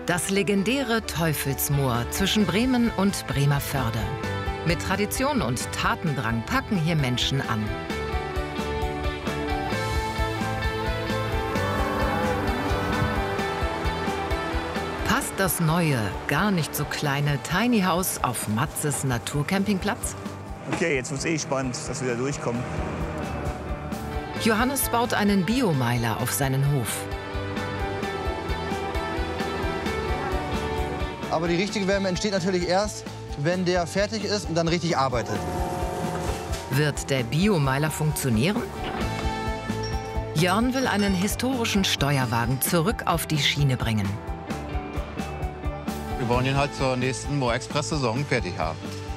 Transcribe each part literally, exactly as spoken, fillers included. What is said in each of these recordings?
Das legendäre Teufelsmoor zwischen Bremen und Bremervörde. Mit Tradition und Tatendrang packen hier Menschen an. Passt das neue, gar nicht so kleine Tiny House auf Matzes Naturcampingplatz? Okay, jetzt wird es eh spannend, dass wir da durchkommen. Johannes baut einen Biomeiler auf seinen Hof. Aber die richtige Wärme entsteht natürlich erst, wenn der fertig ist und dann richtig arbeitet. Wird der Biomeiler funktionieren? Jörn will einen historischen Steuerwagen zurück auf die Schiene bringen. Wir wollen ihn halt zur nächsten Moorexpress-Saison fertig haben.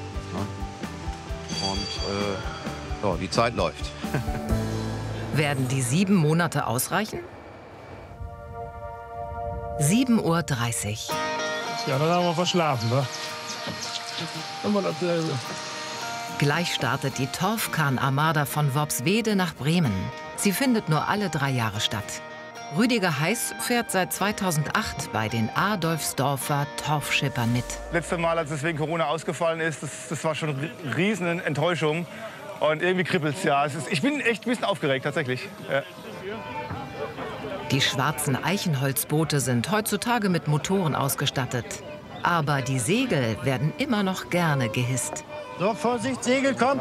Und äh, ja, die Zeit läuft. Werden die sieben Monate ausreichen? sieben Uhr dreißig. Ja, dann haben wir verschlafen, ne? Gleich startet die Torfkahn-Armada von Worpswede nach Bremen. Sie findet nur alle drei Jahre statt. Rüdiger Heiß fährt seit zweitausendacht bei den Adolfsdorfer Torfschippern mit. Letztes Mal, als es wegen Corona ausgefallen ist, das, das war schon eine riesen Enttäuschung. Und irgendwie kribbelt es, ja. Es ist, ich bin echt ein bisschen aufgeregt, tatsächlich. Ja. Die schwarzen Eichenholzboote sind heutzutage mit Motoren ausgestattet. Aber die Segel werden immer noch gerne gehisst. So, Vorsicht, Segel, kommt!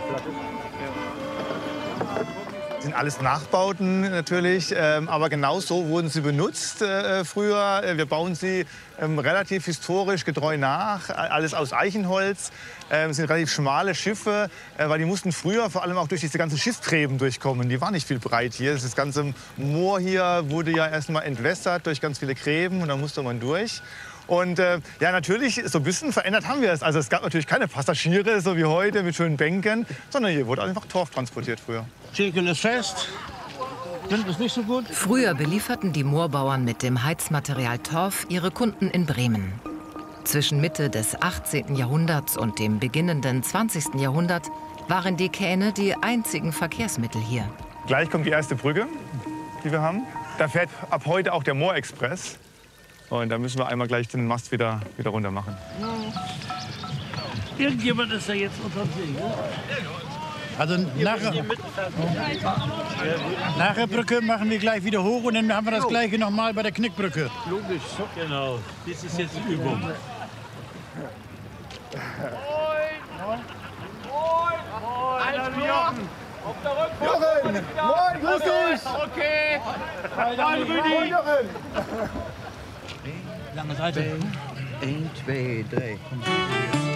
Das sind alles Nachbauten natürlich, ähm, aber genau so wurden sie benutzt äh, früher. Wir bauen sie ähm, relativ historisch getreu nach, alles aus Eichenholz. Ähm, sind relativ schmale Schiffe, äh, weil die mussten früher vor allem auch durch diese ganzen Schiffsgräben durchkommen. Die waren nicht viel breit hier. Das ganze Moor hier wurde ja erstmal entwässert durch ganz viele Gräben und da musste man durch. Und äh, ja, natürlich, so ein bisschen verändert haben wir es. Also es gab natürlich keine Passagiere, so wie heute, mit schönen Bänken, sondern hier wurde einfach Torf transportiert früher. Schäkel ist fest. Wind ist nicht so gut. Früher belieferten die Moorbauern mit dem Heizmaterial Torf ihre Kunden in Bremen. Zwischen Mitte des achtzehnten Jahrhunderts und dem beginnenden zwanzigsten Jahrhundert waren die Kähne die einzigen Verkehrsmittel hier. Gleich kommt die erste Brücke, die wir haben. Da fährt ab heute auch der Moorexpress. Und da müssen wir einmal gleich den Mast wieder, wieder runter machen. Irgendjemand ist da jetzt unter See, ne? Also nach, nach der Brücke machen wir gleich wieder hoch und dann haben wir das Gleiche noch mal bei der Knickbrücke. Logisch, genau. Das ist jetzt die Übung. Moin! Moin! Jochen! Auf der Rückfahrt! Jochen! Moin, grüß dich! Okay! Moin, Rüdi! Moin, Jochen! Lange Seite. Eins, zwei, drei.